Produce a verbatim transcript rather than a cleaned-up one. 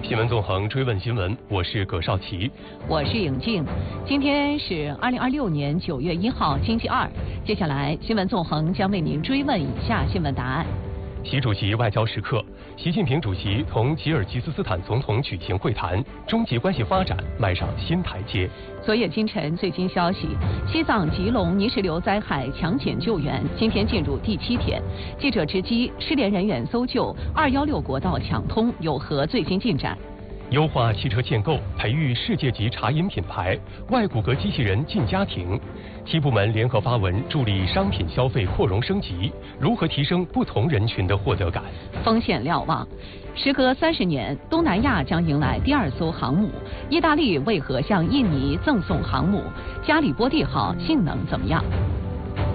新闻纵横追问新闻，我是葛少奇， 我是尹静。今天是二零二六年九月一号，星期二。接下来，新闻纵横将为您追问以下新闻答案。 习主席外交时刻，习近平主席同吉尔吉斯斯坦总统举行会谈，中吉关系发展迈上新台阶。 昨夜今晨最新消息，西藏吉隆泥石流灾害抢险救援今天进入第七天，记者直击失联人员搜救，二幺六国道抢通有何最新进展？ 优化汽车建构，培育世界级茶饮品牌，外骨骼机器人进家庭。七部门联合发文，助力商品消费扩容升级，如何提升不同人群的获得感？ 风险瞭望，时隔三十年，东南亚将迎来第二艘航母。意大利为何向印尼赠送航母？加里波第号性能怎么样？